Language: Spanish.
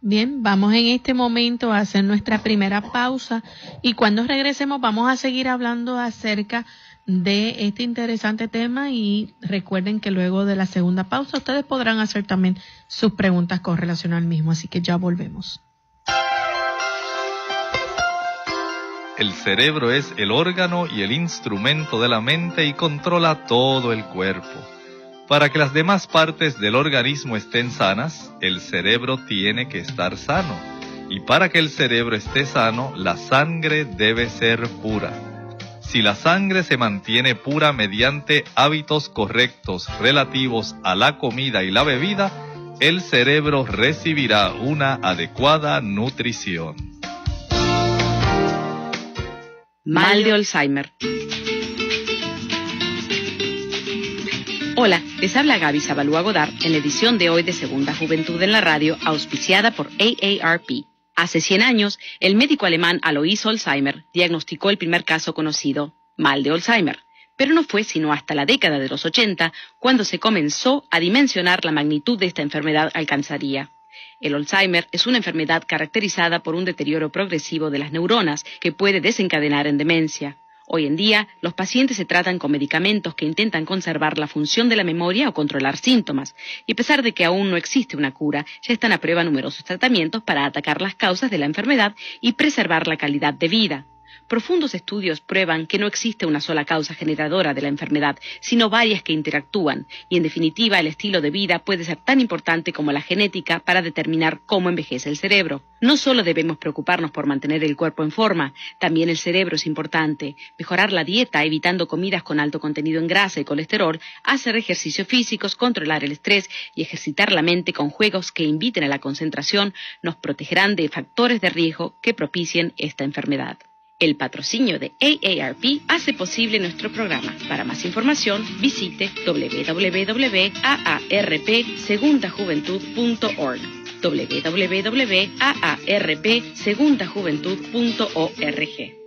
Bien, vamos en este momento a hacer nuestra primera pausa y cuando regresemos vamos a seguir hablando acerca de este interesante tema y recuerden que luego de la segunda pausa ustedes podrán hacer también sus preguntas con relación al mismo, así que ya volvemos. El cerebro es el órgano y el instrumento de la mente y controla todo el cuerpo. Para que las demás partes del organismo estén sanas, el cerebro tiene que estar sano. Y para que el cerebro esté sano, la sangre debe ser pura. Si la sangre se mantiene pura mediante hábitos correctos relativos a la comida y la bebida, el cerebro recibirá una adecuada nutrición. Mal de Alzheimer. Hola, les habla Gaby Zabalúa Godard en la edición de hoy de Segunda Juventud en la Radio, auspiciada por AARP. Hace 100 años, el médico alemán Alois Alzheimer diagnosticó el primer caso conocido, mal de Alzheimer, pero no fue sino hasta la década de los 80 cuando se comenzó a dimensionar la magnitud de esta enfermedad alcanzaría. El Alzheimer es una enfermedad caracterizada por un deterioro progresivo de las neuronas que puede desencadenar en demencia. Hoy en día, los pacientes se tratan con medicamentos que intentan conservar la función de la memoria o controlar síntomas, y a pesar de que aún no existe una cura, ya están a prueba numerosos tratamientos para atacar las causas de la enfermedad y preservar la calidad de vida. Profundos estudios prueban que no existe una sola causa generadora de la enfermedad, sino varias que interactúan, y en definitiva el estilo de vida puede ser tan importante como la genética para determinar cómo envejece el cerebro. No solo debemos preocuparnos por mantener el cuerpo en forma, también el cerebro es importante. Mejorar la dieta evitando comidas con alto contenido en grasa y colesterol, hacer ejercicios físicos, controlar el estrés y ejercitar la mente con juegos que inviten a la concentración nos protegerán de factores de riesgo que propicien esta enfermedad. El patrocinio de AARP hace posible nuestro programa. Para más información, visite www.aarpsegundajuventud.org www.aarpsegundajuventud.org